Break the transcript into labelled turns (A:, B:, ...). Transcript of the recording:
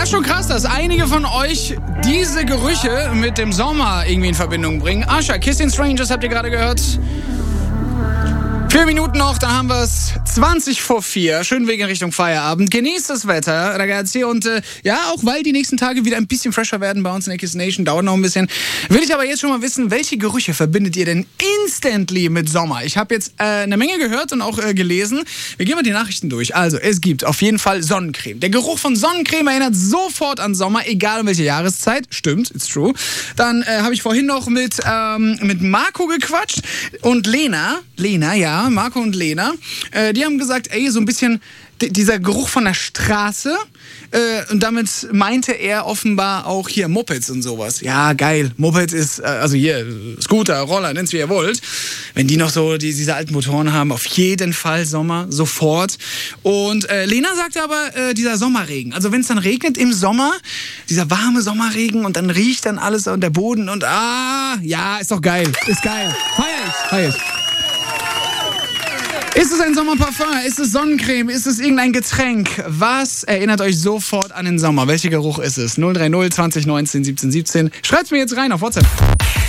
A: schon krass, dass einige von euch diese Gerüche mit dem Sommer irgendwie in Verbindung bringen. Usher, Kissing Strangers habt ihr gerade gehört. 4 Minuten noch, dann haben wir es 4:20. Schön Weg in Richtung Feierabend. Genießt das Wetter, ragazzi. Und auch weil die nächsten Tage wieder ein bisschen fresher werden bei uns in der Kiss Nation, dauert noch ein bisschen, will ich aber jetzt schon mal wissen, welche Gerüche verbindet ihr denn instantly mit Sommer? Ich habe jetzt eine Menge gehört und auch gelesen. Wir gehen mal die Nachrichten durch. Also, es gibt auf jeden Fall Sonnencreme. Der Geruch von Sonnencreme erinnert sofort an Sommer, egal um welche Jahreszeit. Stimmt, it's true. Dann habe ich vorhin noch mit Marco gequatscht und Lena, ja, Marco und Lena, die haben gesagt, so ein bisschen dieser Geruch von der Straße, und damit meinte er offenbar auch hier Mopeds und sowas. Ja, geil. Moped ist, also hier, Scooter, Roller, nennt's wie ihr wollt. Wenn die noch so diese alten Motoren haben, auf jeden Fall Sommer, sofort. Und Lena sagte aber, dieser Sommerregen. Also wenn es dann regnet im Sommer, dieser warme Sommerregen und dann riecht dann alles und der Boden und ja, ist doch geil. Ist geil. Feier ich. Ist es ein Sommerparfum? Ist es Sonnencreme? Ist es irgendein Getränk? Was erinnert euch sofort an den Sommer? Welcher Geruch ist es? 030 20 19 17 17. Schreibt's mir jetzt rein auf WhatsApp.